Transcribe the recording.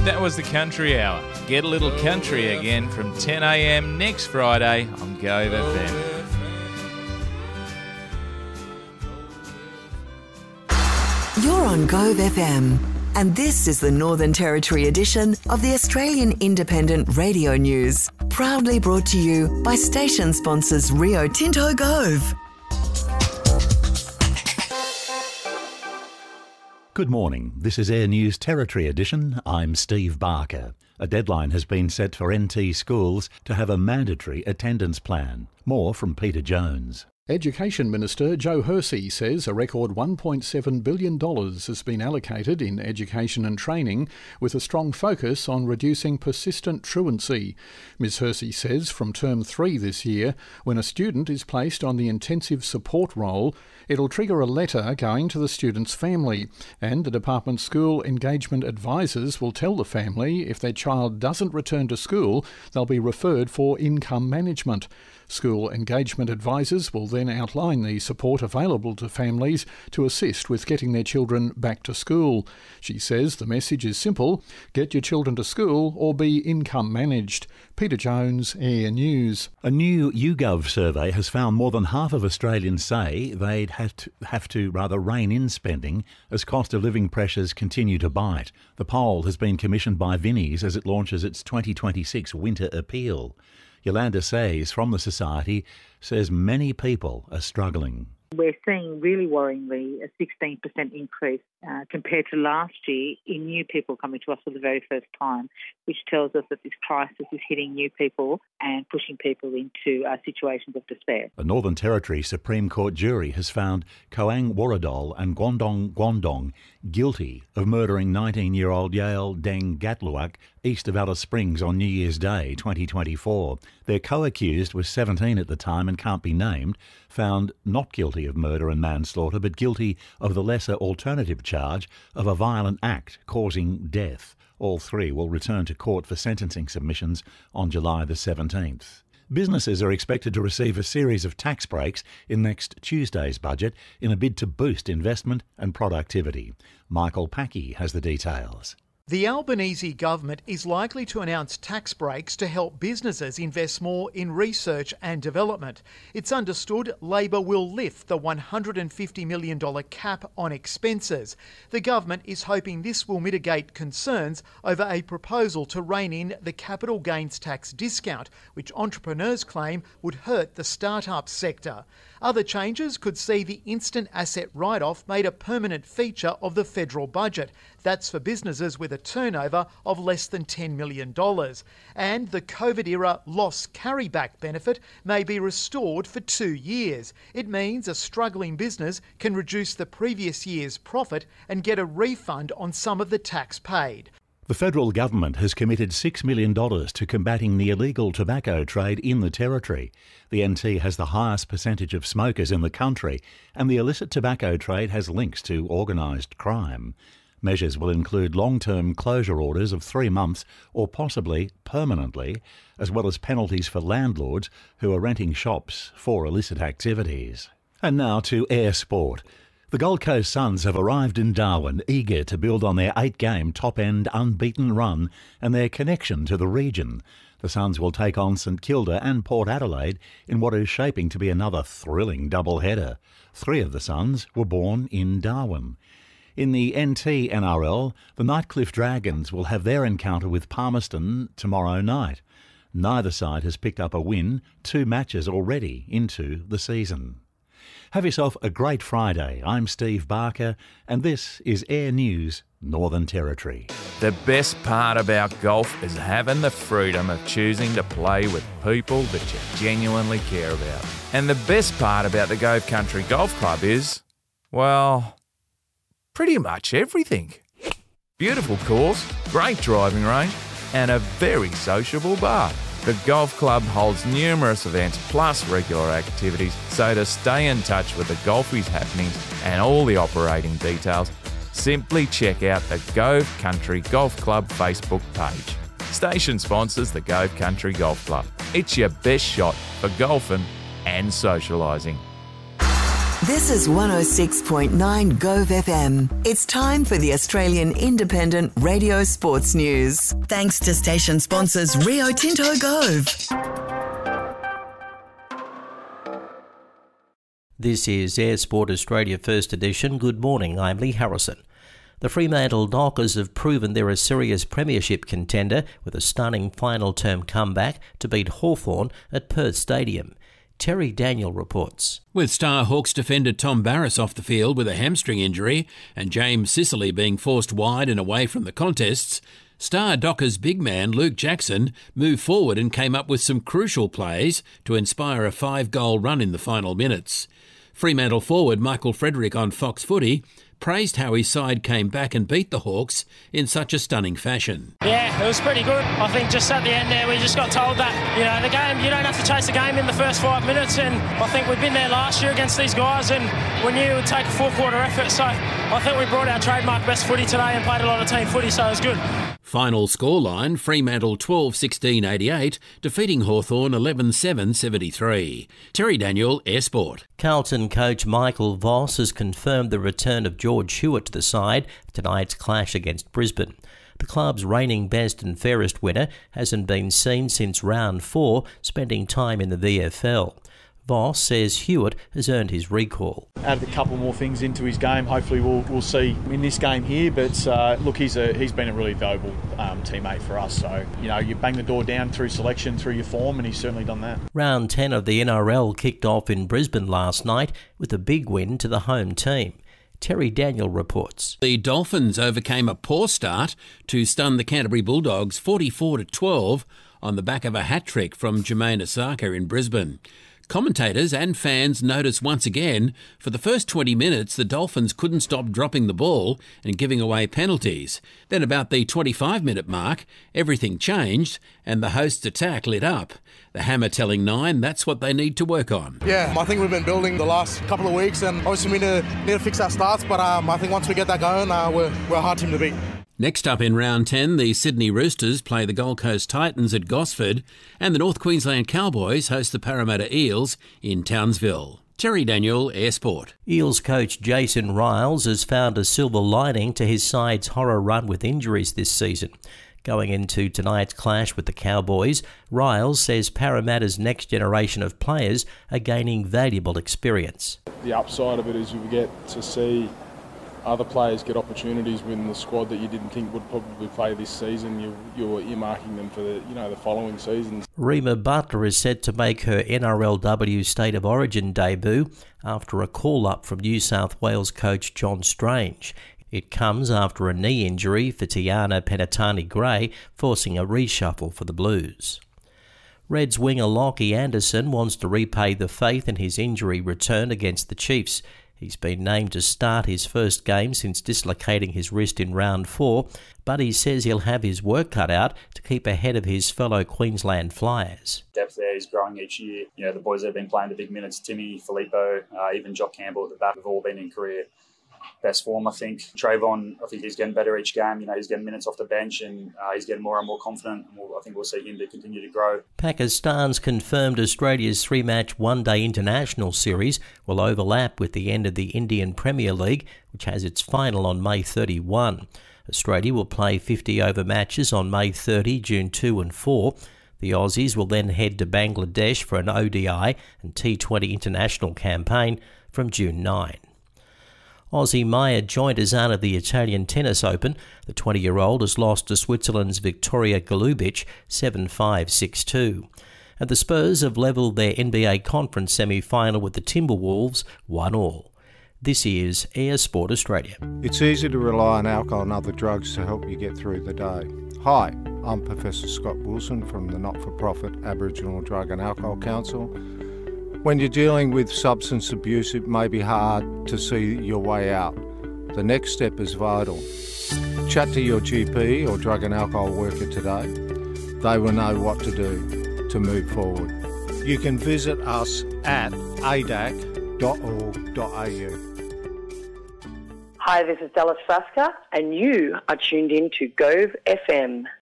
That was the Country Hour. Get a little country again from 10 a.m. next Friday on Gove FM. You're on Gove FM, and this is the Northern Territory edition of the Australian Independent Radio News, proudly brought to you by station sponsors Rio Tinto Gove. Good morning. This is Air News Territory Edition. I'm Steve Barker. A deadline has been set for NT schools to have a mandatory attendance plan. More from Peter Jones. Education Minister Joe Hersey says a record $1.7 billion has been allocated in education and training, with a strong focus on reducing persistent truancy. Ms Hersey says from Term 3 this year, when a student is placed on the intensive support role, it'll trigger a letter going to the student's family, and the department's school engagement advisors will tell the family if their child doesn't return to school, they'll be referred for income management. School engagement advisors will then outline the support available to families to assist with getting their children back to school. She says the message is simple: get your children to school or be income managed. Peter Jones, Air News. A new YouGov survey has found more than half of Australians say they'd have to rein in spending as cost of living pressures continue to bite. The poll has been commissioned by Vinnie's as it launches its 2026 Winter Appeal. Yolanda Says from the Society says many people are struggling. We're seeing, really worryingly, a 16% increase compared to last year in new people coming to us for the very first time, which tells us that this crisis is hitting new people and pushing people into situations of despair. The Northern Territory Supreme Court jury has found Koang Warradol and Gwandong Gwandong guilty of murdering 19-year-old Yale Deng Gatluak east of Alice Springs on New Year's Day 2024. Their co-accused was 17 at the time and can't be named, found not guilty of murder and manslaughter but guilty of the lesser alternative charge of a violent act causing death. All three will return to court for sentencing submissions on July the 17th. Businesses are expected to receive a series of tax breaks in next Tuesday's budget in a bid to boost investment and productivity. Michael Packey has the details. The Albanese government is likely to announce tax breaks to help businesses invest more in research and development. It's understood Labor will lift the $150 million cap on expenses. The government is hoping this will mitigate concerns over a proposal to rein in the capital gains tax discount, which entrepreneurs claim would hurt the start-up sector. Other changes could see the instant asset write-off made a permanent feature of the federal budget. That's for businesses with a turnover of less than $10 million. And the COVID-era loss carryback benefit may be restored for 2 years. It means a struggling business can reduce the previous year's profit and get a refund on some of the tax paid. The federal government has committed $6 million to combating the illegal tobacco trade in the Territory. The NT has the highest percentage of smokers in the country, and the illicit tobacco trade has links to organised crime. Measures will include long-term closure orders of 3 months or possibly permanently, as well as penalties for landlords who are renting shops for illicit activities. And now to air sport. The Gold Coast Suns have arrived in Darwin, eager to build on their 8-game top-end unbeaten run and their connection to the region. The Suns will take on St Kilda and Port Adelaide in what is shaping to be another thrilling doubleheader. 3 of the Suns were born in Darwin. In the NT NRL, the Nightcliff Dragons will have their encounter with Palmerston tomorrow night. Neither side has picked up a win 2 matches already into the season. Have yourself a great Friday. I'm Steve Barker, and this is Air News Northern Territory. The best part about golf is having the freedom of choosing to play with people that you genuinely care about. And the best part about the Gove Country Golf Club is, well, pretty much everything. Beautiful course, great driving range, and a very sociable bar. The golf club holds numerous events plus regular activities, so to stay in touch with the golfies happenings and all the operating details, simply check out the Gove Country Golf Club Facebook page. Station sponsors the Gove Country Golf Club. It's your best shot for golfing and socialising. This is 106.9 Gove FM. It's time for the Australian Independent Radio Sports News. Thanks to station sponsors Rio Tinto Gove. This is Air Sport Australia First Edition. Good morning, I'm Lee Harrison. The Fremantle Dockers have proven they're a serious premiership contender with a stunning final term comeback to beat Hawthorn at Perth Stadium. Terry Daniel reports. With star Hawks defender Tom Barrass off the field with a hamstring injury and James Sicily being forced wide and away from the contests, star Dockers big man Luke Jackson moved forward and came up with some crucial plays to inspire a 5-goal run in the final minutes. Fremantle forward Michael Frederick on Fox Footy praised how his side came back and beat the Hawks in such a stunning fashion. Yeah, it was pretty good. I think just at the end there, we just got told that, the game, you don't have to chase the game in the first 5 minutes, and I think we've been there last year against these guys, and we knew it would take a full-quarter effort, so I think we brought our trademark best footy today and played a lot of team footy, so it was good. Final scoreline, Fremantle 12-16-88, defeating Hawthorn 11-7-73. Terry Daniel, Air Sport. Carlton coach Michael Voss has confirmed the return of George Hewitt to the side for tonight's clash against Brisbane. The club's reigning best and fairest winner hasn't been seen since round 4, spending time in the VFL. Voss says Hewitt has earned his recall. Added a couple more things into his game. Hopefully we'll see in this game here. But look, he's been a really valuable teammate for us. So, you bang the door down through selection, through your form, and he's certainly done that. Round 10 of the NRL kicked off in Brisbane last night with a big win to the home team. Terry Daniel reports. The Dolphins overcame a poor start to stun the Canterbury Bulldogs 44-12 on the back of a hat-trick from Jermaine Osaka in Brisbane. Commentators and fans noticed once again, for the first 20 minutes, the Dolphins couldn't stop dropping the ball and giving away penalties. Then about the 25-minute mark, everything changed and the hosts' attack lit up. The Hammer telling Nine that's what they need to work on. Yeah, I think we've been building the last couple of weeks, and obviously we need to fix our starts, but I think once we get that going, we're a hard team to beat. Next up in round 10, the Sydney Roosters play the Gold Coast Titans at Gosford, and the North Queensland Cowboys host the Parramatta Eels in Townsville. Terry Daniel, Air Sport. Eels coach Jason Riles has found a silver lining to his side's horror run with injuries this season. Going into tonight's clash with the Cowboys, Riles says Parramatta's next generation of players are gaining valuable experience. The upside of it is you get to see other players get opportunities within the squad that you didn't think would probably play this season. You're earmarking them for the following seasons. Rima Butler is set to make her NRLW State of Origin debut after a call-up from New South Wales coach John Strange. It comes after a knee injury for Tiana Penatani-Gray, forcing a reshuffle for the Blues. Reds winger Lockie Anderson wants to repay the faith in his injury return against the Chiefs. He's been named to start his first game since dislocating his wrist in round 4, but he says he'll have his work cut out to keep ahead of his fellow Queensland Flyers. Depth there is growing each year. The boys that have been playing the big minutes, Timmy, Filippo, even Jock Campbell at the back, have all been in career best form, I think. Trayvon, I think he's getting better each game. He's getting minutes off the bench and he's getting more and more confident. And I think we'll see him to continue to grow. Pakistan's confirmed Australia's 3-match one-day international series will overlap with the end of the Indian Premier League, which has its final on May 31. Australia will play 50-over matches on May 30, June 2 and 4. The Aussies will then head to Bangladesh for an ODI and T20 international campaign from June 9. Aussie Maya Jointers out of the Italian Tennis Open. The 20-year-old has lost to Switzerland's Victoria Golubic 7-5, 6-2. And the Spurs have levelled their NBA Conference semi-final with the Timberwolves 1-1. This is Air Sport Australia. It's easy to rely on alcohol and other drugs to help you get through the day. Hi, I'm Professor Scott Wilson from the not-for-profit Aboriginal Drug and Alcohol Council. When you're dealing with substance abuse, it may be hard to see your way out. The next step is vital. Chat to your GP or drug and alcohol worker today. They will know what to do to move forward. You can visit us at adac.org.au. Hi, this is Dallas Frasca, and you are tuned in to Gove FM.